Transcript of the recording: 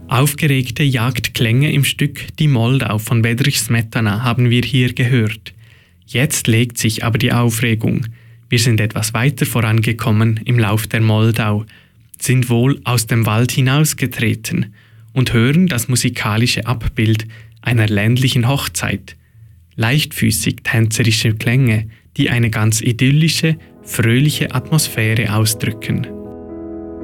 Aufgeregte Jagdklänge im Stück Die Moldau von Bedřich Smetana haben wir hier gehört. Jetzt legt sich aber die Aufregung. Wir sind etwas weiter vorangekommen im Lauf der Moldau, sind wohl aus dem Wald hinausgetreten und hören das musikalische Abbild einer ländlichen Hochzeit. Leichtfüßig tänzerische Klänge, die eine ganz idyllische, fröhliche Atmosphäre ausdrücken.